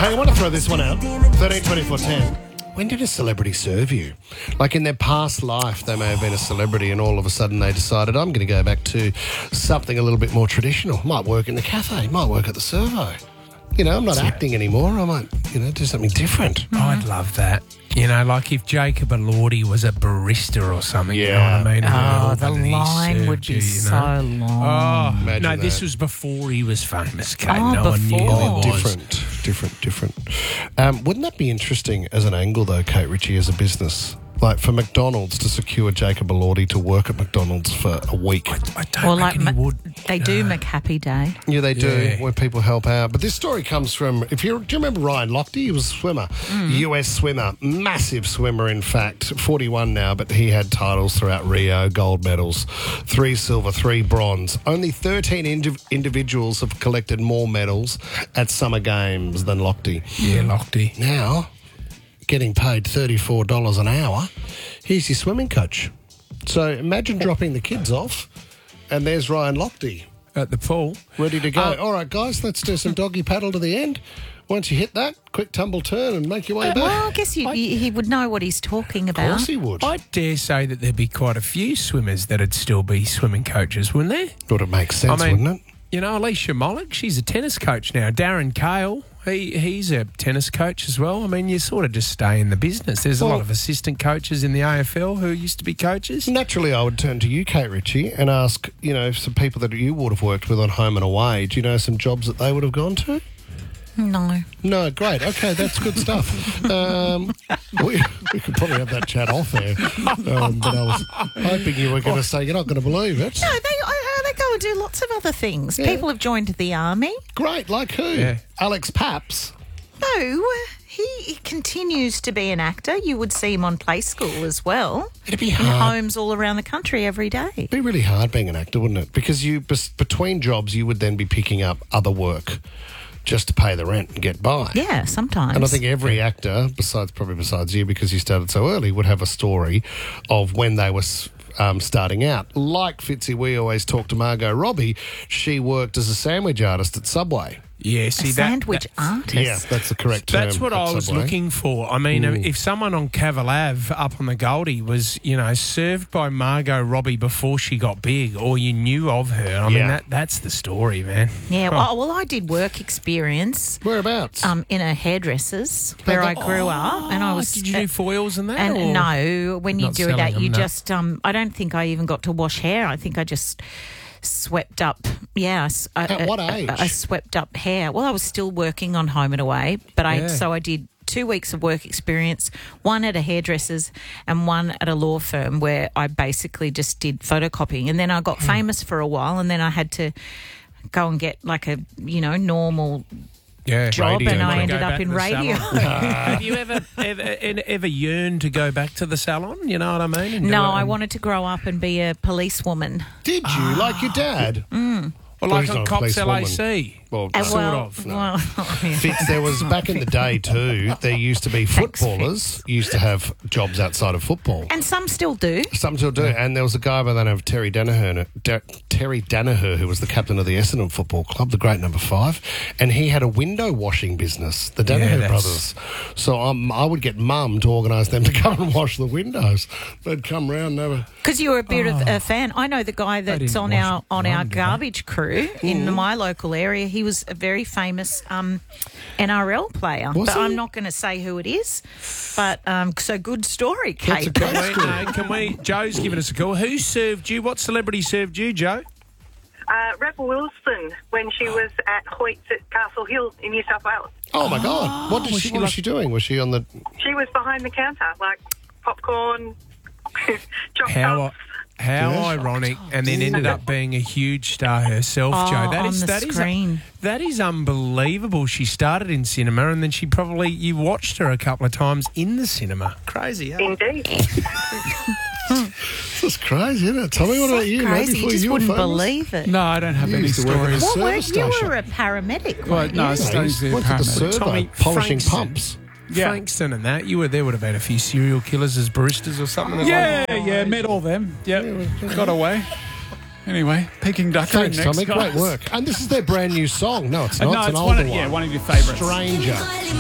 Hey, I want to throw this one out. 13 24 10. When did a celebrity serve you? Like in their past life, they may have been a celebrity and all of a sudden they decided, I'm going to go back to something a little bit more traditional. Might work in the cafe, might work at the servo. You know, I'm not acting anymore. I might, do something different. I'd love that. You know, like if Jacob Elordi was a barista or something, you know what I mean? Oh, the line would be so long. Oh, Imagine no, that. this was before he was famous, Kate. Oh, no one knew who before. he was. Different. Wouldn't that be interesting as an angle, though, Kate Ritchie, as a business? Like for McDonald's to secure Jacob Elordi to work at McDonald's for a week. I don't reckon he would. They do McHappy Day. Yeah, they do, Yeah. where people help out. But this story comes from, do you remember Ryan Lochte? He was a swimmer, US swimmer, massive swimmer, in fact, 41 now, but he had titles throughout Rio, gold medals, 3 silver, 3 bronze. Only 13 individuals have collected more medals at Summer Games than Lochte. Yeah, Lochte. Now, getting paid $34 an hour, he's your swimming coach. So imagine dropping the kids off, and there's Ryan Lochte. At the pool. Ready to go. All right, guys, let's do some doggy paddle to the end. Once you hit that, quick tumble turn and make your way back. Well, I guess he would know what he's talking Of about. course he would. I dare say that there'd be quite a few swimmers that'd still be swimming coaches, wouldn't there? Would it make sense, wouldn't it? You know, Alicia Mollick, she's a tennis coach now. Darren Cale, he's a tennis coach as well. I mean, you sort of just stay in the business. There's a lot of assistant coaches in the AFL who used to be coaches. Naturally, I would turn to you, Kate Ritchie, and ask, some people that you would have worked with on Home and Away. Do you know some jobs that they would have gone to? No. No, great. Okay, that's good stuff. We could probably have that chat off there. But I was hoping you were going to say you're not going to believe it. No, they go and do lots of other things. Yeah. People have joined the army. Great, like who? Yeah. Alex Paps. No, he continues to be an actor. You would see him on Play School as well. It'd be In hard. homes all around the country every day. It'd be really hard being an actor, wouldn't it? Because between jobs, you would then be picking up other work just to pay the rent and get by. Yeah, sometimes. And I think every actor, besides you, because you started so early, would have a story of when they were starting out. Like Fitzy, we always talk to Margot Robbie. She worked as a sandwich artist at Subway. Yeah, a see, sandwich artist. Yeah, that's the correct term. That's what at I was Subway. looking for. I mean, if someone on Cavill Ave up on the Goldie was, served by Margot Robbie before she got big, or you knew of her, I mean, that's the story, man. Yeah, well, I did work experience Whereabouts? in a hairdresser's where I grew up, and I was. Did you do foils and that? And or? no, when you Not do selling that, them, you no. just. I don't think I even got to wash hair. I think I just swept up. Yeah, At what age? I swept up hair. Well, I was still working on Home and Away, but Yeah. I did 2 weeks of work experience, one at a hairdresser's and one at a law firm where I basically just did photocopying. And then I got famous for a while, and then I had to go and get like a normal job, radio. and I Wanna ended go up back in to the radio. salon? Have you ever yearned to go back to the salon? You know what I mean? And do No, it I and- wanted to grow up and be a policewoman. Did you, like your dad? Or Well, like he's on not a Cops policewoman. LAC. Well, Sort well, of. well, yeah. Fitz, there was back in the day too, there used to be Thanks, footballers used to have jobs outside of football. And some still do. Some still do. And there was a guy by the name of Terry Danaher, who was the captain of the Essendon Football Club, the great number 5, and he had a window washing business, the Danaher that's- brothers. So I would get Mum to organise them to come and wash the windows. They'd come round, never. Because you were a bit of a fan. I know the guy that's didn't on wash our it. on Mine our did, garbage crew in my local area. He was a very famous NRL player. Was but he? I'm not going to say who it is. But so good story, That's a Kate. great Can we? Joe's giving us a call. Who served you? What celebrity served you, Joe? Rebel Wilson, when she was at Hoyts at Castle Hill in New South Wales. Oh my God! What was she doing? Was she on the? She was behind the counter, like popcorn, choc How tops. Yeah. ironic, and then ended up being a huge star herself, Joe. on the screen. That is unbelievable. She started in cinema, and then you watched her a couple of times in the cinema. Crazy, huh? Indeed. This is crazy, isn't it? Tommy, what about you? Crazy. Maybe You before just you were wouldn't famous? believe it. No, I don't have You any used to work at a stories. What were service you station. were a paramedic, Well, weren't no, you? I studied He the went to the paramedic. servo, Tommy polishing Frankston. pumps. Yeah. Frankston and that. There would have been a few serial killers as baristas or something. Yeah, met all them. Yep, got away. Anyway, Peking Duck. Thanks, next, Tommy. guys. Great work. And this is their brand new song. No, it's not. No, it's an it's older one one. of your favourites. Stranger.